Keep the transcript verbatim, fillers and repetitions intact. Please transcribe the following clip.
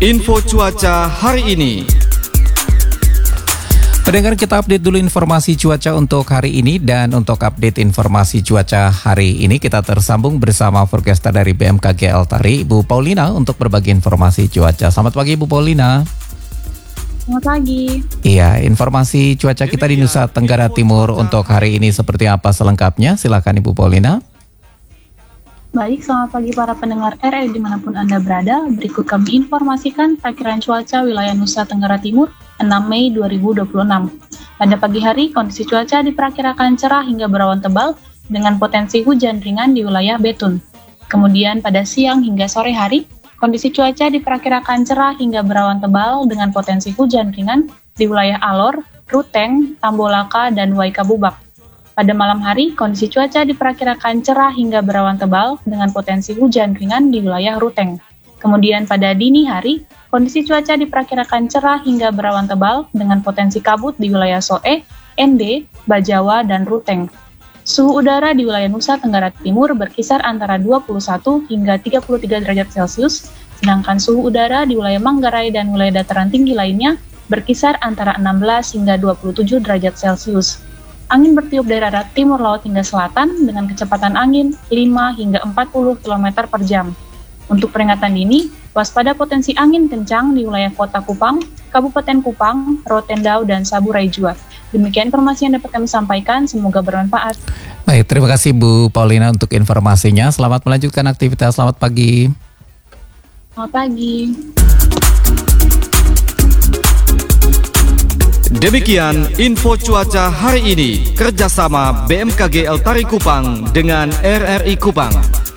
Info cuaca hari ini. Pendengar, kita update dulu informasi cuaca untuk hari ini. Dan untuk update informasi cuaca hari ini, kita tersambung bersama forecaster dari B M K G Altari, Ibu Paulina, untuk berbagi informasi cuaca. Selamat pagi, Ibu Paulina. Selamat pagi. Iya, informasi cuaca kita di Nusa Tenggara Timur untuk hari ini seperti apa selengkapnya? Silakan Ibu Paulina. Baik, selamat pagi para pendengar R R I dimanapun Anda berada. Berikut kami informasikan perkiraan cuaca wilayah Nusa Tenggara Timur enam Mei dua ribu dua puluh enam. Pada pagi hari, kondisi cuaca diperkirakan cerah hingga berawan tebal dengan potensi hujan ringan di wilayah Betun. Kemudian pada siang hingga sore hari, kondisi cuaca diperkirakan cerah hingga berawan tebal dengan potensi hujan ringan di wilayah Alor, Ruteng, Tambolaka, dan Waikabubak. Pada malam hari, kondisi cuaca diperkirakan cerah hingga berawan tebal dengan potensi hujan ringan di wilayah Ruteng. Kemudian pada dini hari, kondisi cuaca diperkirakan cerah hingga berawan tebal dengan potensi kabut di wilayah Soe, N D, Bajawa, dan Ruteng. Suhu udara di wilayah Nusa Tenggara Timur berkisar antara dua puluh satu hingga tiga puluh tiga derajat Celcius, sedangkan suhu udara di wilayah Manggarai dan wilayah dataran tinggi lainnya berkisar antara enam belas hingga dua puluh tujuh derajat Celcius. Angin bertiup dari arah timur laut hingga selatan dengan kecepatan angin lima hingga empat puluh kilometer per jam. Untuk peringatan dini, waspada potensi angin kencang di wilayah Kota Kupang, Kabupaten Kupang, Rotendau, dan Saburai Jua. Demikian informasi yang dapat kami sampaikan, semoga bermanfaat. Baik, terima kasih Bu Paulina untuk informasinya. Selamat melanjutkan aktivitas, selamat pagi. Selamat pagi. Demikian info cuaca hari ini, kerjasama B M K G Altari Kupang dengan R R I Kupang.